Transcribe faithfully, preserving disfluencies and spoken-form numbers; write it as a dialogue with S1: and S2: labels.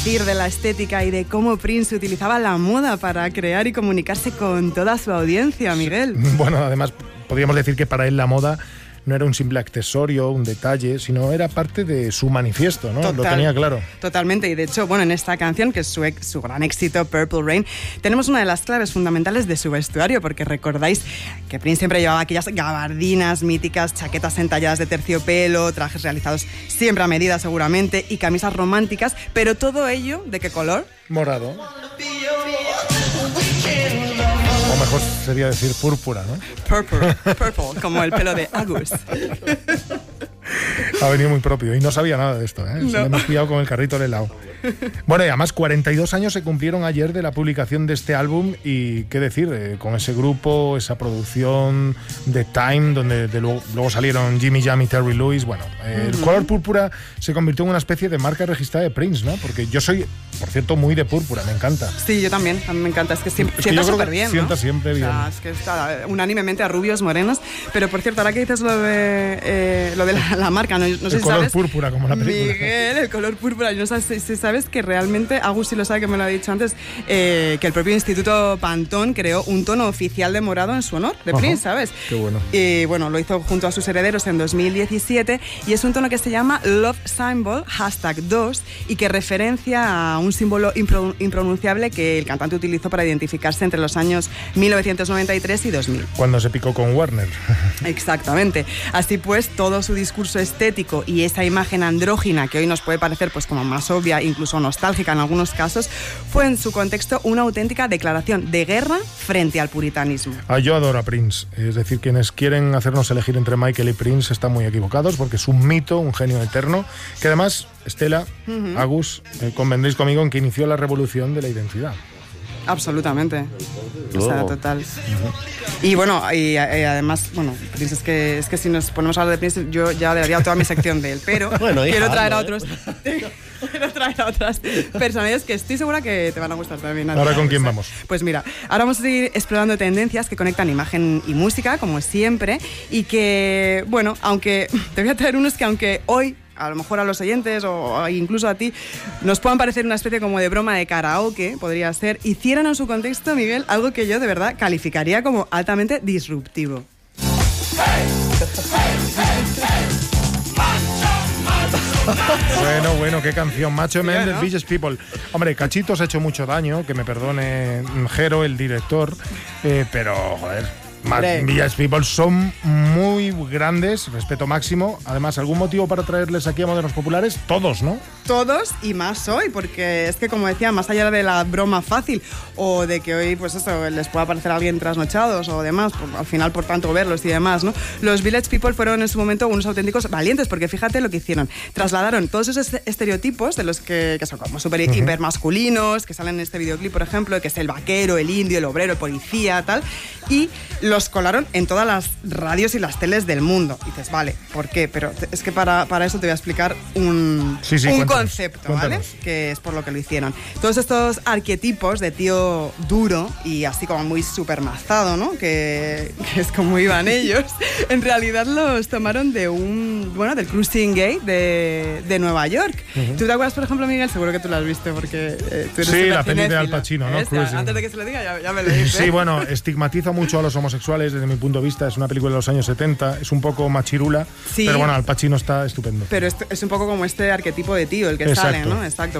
S1: decir de la estética y de cómo Prince utilizaba la moda para crear y comunicarse con toda su audiencia, Miguel?
S2: Bueno, además, podríamos decir que para él la moda no era un simple accesorio, un detalle, sino era parte de su manifiesto, ¿no?
S1: Total,
S2: lo tenía claro.
S1: Totalmente, y de hecho, bueno, en esta canción, que es su, ex, su gran éxito, Purple Rain, tenemos una de las claves fundamentales de su vestuario, porque recordáis que Prince siempre llevaba aquellas gabardinas míticas, chaquetas entalladas de terciopelo, trajes realizados siempre a medida seguramente, y camisas románticas, pero todo ello, ¿de qué color?
S2: Morado. O mejor sería decir púrpura, ¿no?
S1: Purple, purple, como el pelo de Agus.
S2: Ha venido muy propio y no sabía nada de esto, ¿eh?
S1: No.
S2: Se le hemos pillado con el carrito del helado. Bueno, y además cuarenta y dos años se cumplieron ayer de la publicación de este álbum y qué decir, eh, con ese grupo, esa producción de Time, donde de luego, luego salieron Jimmy Jam y Terry Lewis. Bueno, eh, uh-huh. El color púrpura se convirtió en una especie de marca registrada de Prince, ¿no? Porque yo soy, por cierto, muy de púrpura, me encanta.
S1: Sí, yo también, a mí me encanta, es que siempre,
S2: es que
S1: sienta
S2: yo creo
S1: súper
S2: que
S1: bien,
S2: sienta
S1: ¿no?
S2: siempre bien.
S1: O sea, es que está unánimemente a rubios, morenos, pero por cierto, ahora que dices lo de, eh, lo de la, la marca, no, no sé
S2: el
S1: si
S2: color
S1: sabes,
S2: púrpura, como la película.
S1: Miguel, el color púrpura, yo no sé si, si sabes que realmente, Agus sí lo sabe, que me lo ha dicho antes, eh, que el propio Instituto Pantone creó un tono oficial de morado en su honor, de
S2: Ajá,
S1: Prince, ¿sabes?
S2: Qué bueno.
S1: Y bueno, lo hizo junto a sus herederos en dos mil diecisiete y es un tono que se llama Love Symbol, hashtag dos, y que referencia a un símbolo impro, impronunciable que el cantante utilizó para identificarse entre los años mil novecientos noventa y tres y dos mil.
S2: Cuando se picó con Warner.
S1: Exactamente. Así pues, todo su discurso estético y esa imagen andrógina que hoy nos puede parecer pues como más obvia, incluso nostálgica en algunos casos, fue en su contexto una auténtica declaración de guerra frente al puritanismo.
S2: Ah, yo adoro a Prince. Es decir, quienes quieren hacernos elegir entre Michael y Prince están muy equivocados porque es un mito, un genio eterno, que además, Estela, uh-huh. Agus, eh, convendréis conmigo en que inició la revolución de la identidad.
S1: Absolutamente. O sea, total. Uh-huh. Y bueno, y, y además, bueno, Prince, es que, es que si nos ponemos a hablar de Prince, yo ya daría toda mi sección de él, pero bueno, hija, quiero traer a otros... Quiero traer a otras personalidades que estoy segura que te van a gustar también.
S2: ¿Ahora con quién vamos?
S1: Pues mira, ahora vamos a seguir explorando tendencias que conectan imagen y música, como siempre, y que, bueno, aunque te voy a traer unos que aunque hoy a lo mejor a los oyentes o incluso a ti nos puedan parecer una especie como de broma de karaoke, podría ser, hicieran en su contexto, Miguel, algo que yo de verdad calificaría como altamente disruptivo. Hey, hey, hey, hey.
S2: Bueno, bueno, qué canción. Macho
S1: sí,
S2: Man
S1: ¿no?
S2: del Village People. Hombre, Cachitos ha hecho mucho daño, que me perdone Jero, el director, eh, pero, joder... Village People son muy grandes, respeto máximo. Además, ¿algún motivo para traerles aquí a Modernos Populares? Todos, ¿no?
S1: Todos y más hoy, porque es que, como decía, más allá de la broma fácil o de que hoy, pues eso, les pueda parecer a alguien trasnochados o demás, por, al final por tanto verlos y demás, ¿no? Los Village People fueron en su momento unos auténticos valientes, porque fíjate lo que hicieron. Trasladaron todos esos estereotipos de los que, que son como súper uh-huh. hiper masculinos, que salen en este videoclip, por ejemplo, que es el vaquero, el indio, el obrero, el policía, tal, y los colaron en todas las radios y las teles del mundo. Y dices, vale, ¿por qué? Pero es que para, para eso te voy a explicar un,
S2: sí, sí,
S1: un
S2: cuéntanos,
S1: concepto,
S2: cuéntanos.
S1: ¿vale? Que es por lo que lo hicieron. Todos estos arquetipos de tío duro y así como muy supermazado, ¿no? Que, que es como iban ellos. En realidad los tomaron de un, bueno, del Cruising Gay de, de Nueva York. Uh-huh. ¿Tú te acuerdas, por ejemplo, Miguel? Seguro que tú lo has visto porque eh, tú eres
S2: sí, la peli de Al Pacino, ¿no?
S1: Esa, antes de que se lo diga, ya, ya me lo dice.
S2: Sí, bueno, estigmatiza mucho a los homosexuales desde mi punto de vista. Es una película de los años setenta, es un poco machirula, sí, pero bueno, Al Pacino está estupendo.
S1: Pero es, es un poco como este arquetipo de tío, el que
S2: Exacto.
S1: sale, ¿no? Exacto.